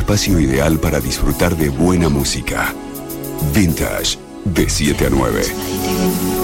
espacio ideal para disfrutar de buena música. Vintage, de 7 a 9.